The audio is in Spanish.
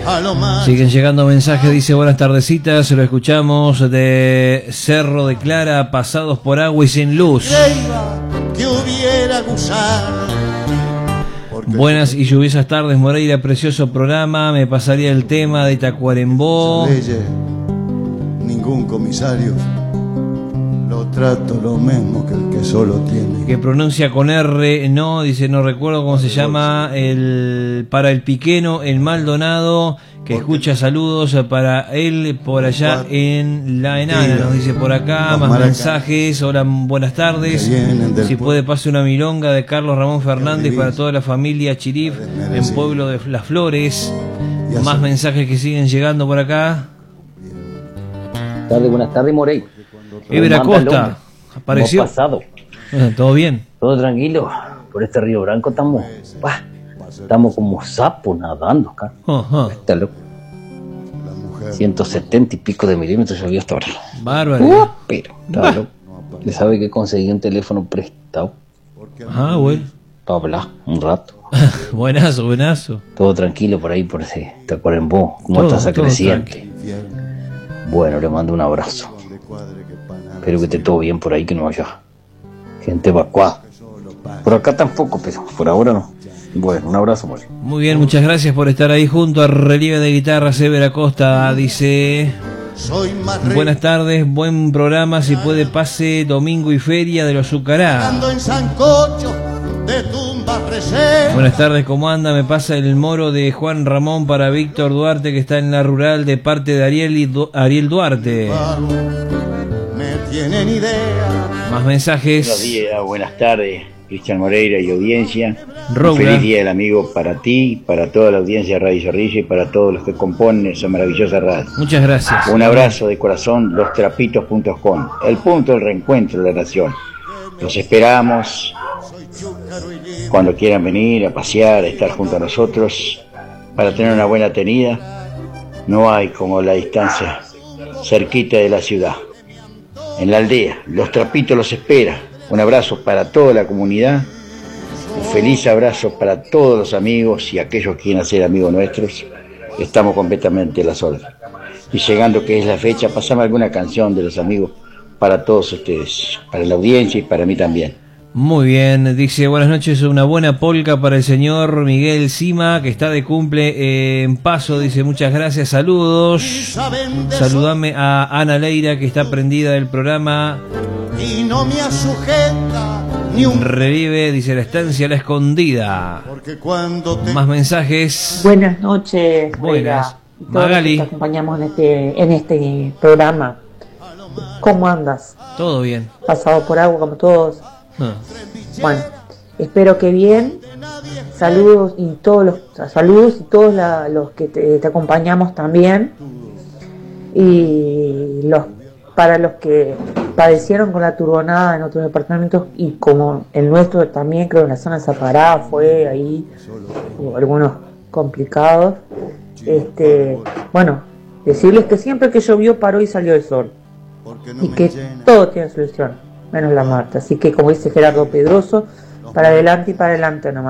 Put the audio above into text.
Siguen llegando mensajes, dice buenas tardecitas, lo escuchamos de Cerro de Clara, pasados por agua y sin luz. Buenas y lluviosas tardes, Moreira, precioso programa, me pasaría el tema de Tacuarembó. Ningún comisario lo trato lo mismo que el que solo tiene. Que pronuncia con R, no, dice, no recuerdo cómo se llama, para el Piqueno, el Maldonado, que escucha saludos para él por allá en La Enana, nos dice por acá, más mensajes, hola, buenas tardes, si puede pase una milonga de Carlos Ramón Fernández para toda la familia Chirif en Pueblo de Las Flores, más mensajes que siguen llegando por acá. Buenas tardes, Morey. Ever Acosta, apareció. ¿Todo bien? Todo tranquilo. Por este Río Branco estamos como sapos nadando acá. Está loco. 170 y pico de milímetros llovió hasta ahora. Bárbaro. Pero, está loco. ¿Le sabe que conseguí un teléfono prestado? Bueno. Para hablar un rato. Buenazo. Todo tranquilo por ahí, por ese Tacuarembó. ¿Cómo estás a creciente? Bueno, le mando un abrazo. Espero que esté todo bien por ahí, que no haya gente evacuada. Por acá tampoco, pero por ahora no. Bueno, un abrazo, Mori. Muy bien, muchas gracias por estar ahí junto a Relieve de Guitarras. Ever Acosta dice: buenas tardes, buen programa, si puede pase domingo y feria de los Azucará. Buenas tardes, ¿cómo anda? Me pasa el moro de Juan Ramón para Víctor Duarte, que está en la rural, de parte de Ariel Duarte. Tienen idea. Más mensajes. Buenos días, buenas tardes, Cristian Moreira y audiencia. Un feliz día del amigo para ti, para toda la audiencia de Radio Zorrilla y para todos los que componen esa maravillosa radio. Muchas gracias. Un abrazo de corazón, lostrapitos.com, el punto del reencuentro de la nación. Los esperamos cuando quieran venir a pasear, a estar junto a nosotros para tener una buena tenida. No hay como la distancia cerquita de la ciudad. En la aldea, Los Trapitos los espera. Un abrazo para toda la comunidad, un feliz abrazo para todos los amigos y aquellos que quieran ser amigos nuestros. Estamos completamente a las órdenes. Y llegando que es la fecha, pasame alguna canción de los amigos para todos ustedes, para la audiencia y para mí también. Muy bien, dice buenas noches, una buena polca para el señor Miguel Sima, que está de cumple en Paso, dice muchas gracias, saludos. Saludame a Ana Leira, que está prendida del programa. Y no me asujeta ni un Revive, dice la estancia La Escondida. Más mensajes. Buenas noches, buenas. Magali. Te acompañamos en este programa. ¿Cómo andas? Todo bien. Pasado por agua como todos. Bueno, espero que bien. Saludos y todos los que te acompañamos también. Y para los que padecieron con la turbonada en otros departamentos y como el nuestro también, creo que en la zona de Zapará fue ahí hubo algunos complicados. Bueno, decirles que siempre que llovió paró y salió el sol y que todo tiene solución menos la muerte, así que como dice Gerardo Pedroso, para adelante y para adelante nomás.